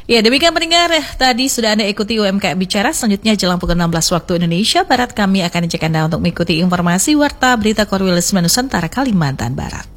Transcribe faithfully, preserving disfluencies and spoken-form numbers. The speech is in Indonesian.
Ya, demikian pendengar, tadi sudah Anda ikuti U M K M Bicara. Selanjutnya jelang pukul enam belas waktu Indonesia Barat, kami akan ajak Anda untuk mengikuti informasi Warta Berita Korwil Nusantara Kalimantan Barat.